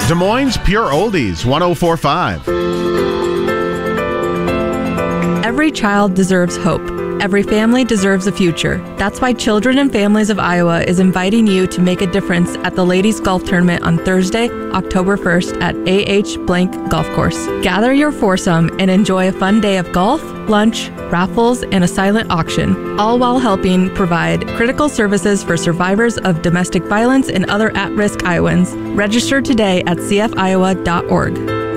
Des Moines Pure Oldies, 104.5. Every child deserves hope. Every family deserves a future. That's why Children and Families of Iowa is inviting you to make a difference at the Ladies Golf Tournament on Thursday, October 1st at A.H. Blank Golf Course. Gather your foursome and enjoy a fun day of golf, lunch, raffles, and a silent auction, all while helping provide critical services for survivors of domestic violence and other at-risk Iowans. Register today at cfiowa.org.